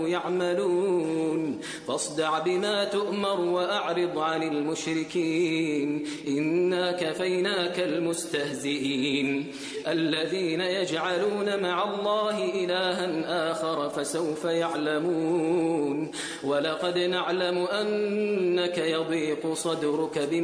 كانوا يعملون فاصدع بما تؤمر وأعرض عن المشركين إنا كفيناك المستهزئين الذين يجعلون مع الله إلها آخر فسوف يعلمون ولقد نعلم أنك يضيق صدرك